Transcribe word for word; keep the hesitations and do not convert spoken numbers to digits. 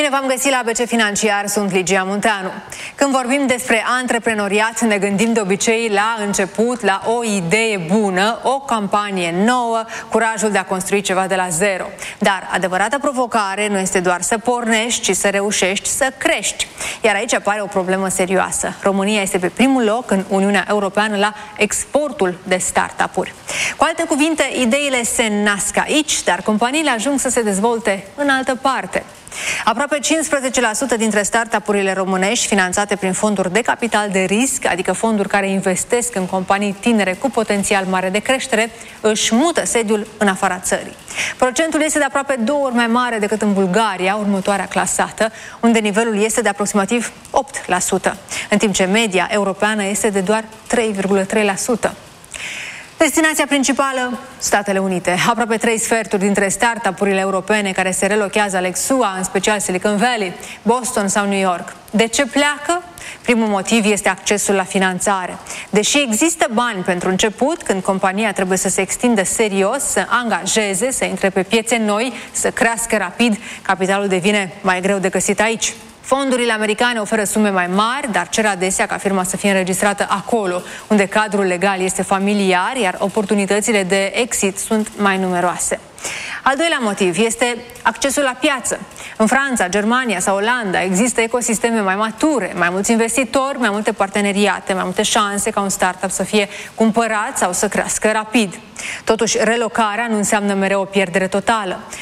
Bine v-am găsit la A B C Financiar, sunt Ligia Munteanu. Când vorbim despre antreprenoriat, ne gândim de obicei la început, la o idee bună, o campanie nouă, curajul de a construi ceva de la zero. Dar adevărata provocare nu este doar să pornești, ci să reușești să crești. Iar aici apare o problemă serioasă. România este pe primul loc în Uniunea Europeană la exportul de startup-uri. Cu alte cuvinte, ideile se nasc aici, dar companiile ajung să se dezvolte în altă parte. Aproape cincisprezece la sută dintre startup-urile românești finanțate prin fonduri de capital de risc, adică fonduri care investesc în companii tinere cu potențial mare de creștere, își mută sediul în afara țării. Procentul este de aproape două ori mai mare decât în Bulgaria, următoarea clasată, unde nivelul este de aproximativ opt la sută, în timp ce media europeană este de doar trei virgulă trei la sută. Destinația principală, Statele Unite. Aproape trei sferturi dintre startup-urile europene care se relochează aleg S U A, în special Silicon Valley, Boston sau New York. De ce pleacă? Primul motiv este accesul la finanțare. Deși există bani pentru început, când compania trebuie să se extindă serios, să angajeze, să intre pe piețe noi, să crească rapid, capitalul devine mai greu de găsit aici. Fondurile americane oferă sume mai mari, dar cer adesea ca firma să fie înregistrată acolo, unde cadrul legal este familiar, iar oportunitățile de exit sunt mai numeroase. Al doilea motiv este accesul la piață. În Franța, Germania sau Olanda există ecosisteme mai mature, mai mulți investitori, mai multe parteneriate, mai multe șanse ca un startup să fie cumpărat sau să crească rapid. Totuși, relocarea nu înseamnă mereu o pierdere totală.